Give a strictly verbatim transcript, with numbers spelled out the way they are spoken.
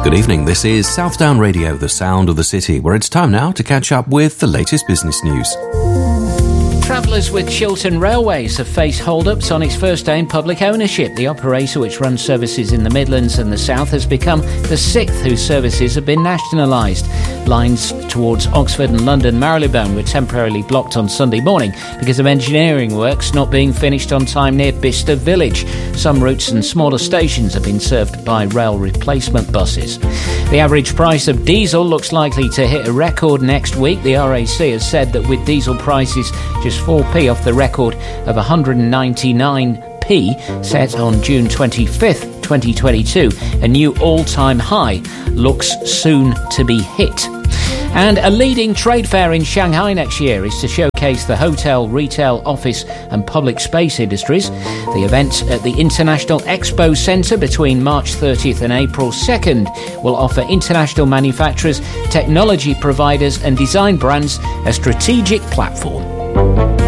Good evening, this is Southdown Radio, the sound of the city, where it's time now to catch up with the latest business news. Travellers with Chiltern Railways have faced hold-ups on its first day in public ownership. The operator, which runs services in the Midlands and the South, has become the sixth whose services have been nationalised. Lines towards Oxford and London Marylebone were temporarily blocked on Sunday morning because of engineering works not being finished on time near Bicester Village. Some routes and smaller stations have been served by rail replacement buses. The average price of diesel looks likely to hit a record next week. The R A C has said that with diesel prices just four p off the record of one hundred ninety-nine p set on June twenty-fifth, twenty twenty-two, a new all-time high looks soon to be hit. And a leading trade fair in Shanghai next year is to showcase the hotel, retail, office and public space industries. The event at the International Expo Centre between March thirtieth and April second will offer international manufacturers, technology providers and design brands a strategic platform.